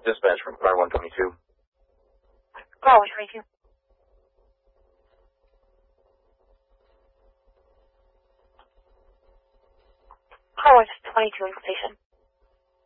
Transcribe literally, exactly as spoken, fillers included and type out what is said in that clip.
Dispatch from car one twenty-two. Car one twenty-two. Car one twenty-two in station.